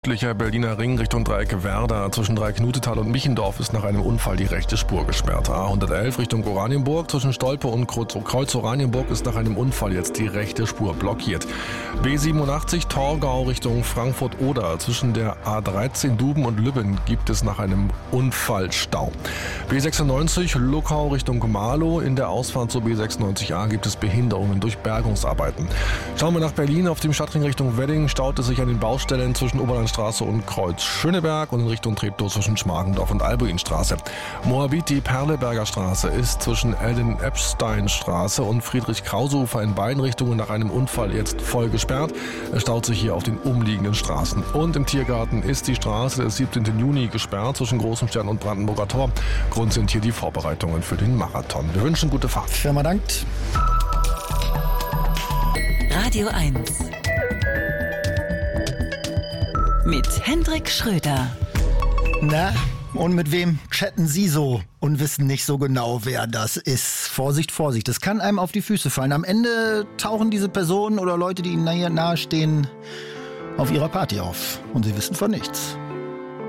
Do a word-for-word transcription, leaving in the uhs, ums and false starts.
Südlicher Berliner Ring Richtung Dreieck Werder. Zwischen Dreieck-Knutetal und Michendorf ist nach einem Unfall die rechte Spur gesperrt. A hundertelf Richtung Oranienburg. Zwischen Stolpe und Kreuz Oranienburg ist nach einem Unfall jetzt die rechte Spur blockiert. B siebenundachtzig Torgau Richtung Frankfurt-Oder. Zwischen der A dreizehn Duben und Lübben gibt es nach einem Unfall Stau. B sechsundneunzig Luckau Richtung Marlow. In der Ausfahrt zur B sechsundneunzig A gibt es Behinderungen durch Bergungsarbeiten. Schauen wir nach Berlin. Auf dem Stadtring Richtung Wedding staut es sich an den Baustellen zwischen Oberlandstraße und Kreuz Schöneberg und in Richtung Treptow zwischen Schmargendorf und Albuinstraße. Moabit, die Perleberger Straße ist zwischen Elden-Epstein-Straße und Friedrich-Krause-Ufer in beiden Richtungen nach einem Unfall jetzt voll gesperrt. Es staut sich hier auf den umliegenden Straßen. Und im Tiergarten ist die Straße des siebzehnten Juni gesperrt zwischen Großem Stern und Brandenburger Tor. Grund sind hier die Vorbereitungen für den Marathon. Wir wünschen gute Fahrt. Firma dankt. Radio eins mit Hendrik Schröder. Na, und mit wem chatten Sie so und wissen nicht so genau, wer das ist? Vorsicht, Vorsicht, das kann einem auf die Füße fallen. Am Ende tauchen diese Personen oder Leute, die Ihnen nahestehen, auf Ihrer Party auf und Sie wissen von nichts.